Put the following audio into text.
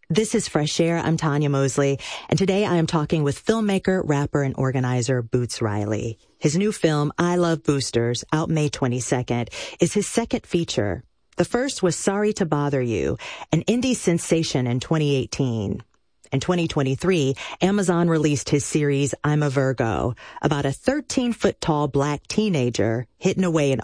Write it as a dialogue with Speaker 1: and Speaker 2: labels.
Speaker 1: This is Fresh Air. I'm Tanya Mosley, and today I am talking with filmmaker, rapper, and organizer Boots Riley. His new film, I Love Boosters, out May 22nd, is his second feature. The first was Sorry to Bother You, an indie sensation in 2018. In 2023, Amazon released his series, I'm a Virgo, about a 13-foot-tall black teenager hidden away in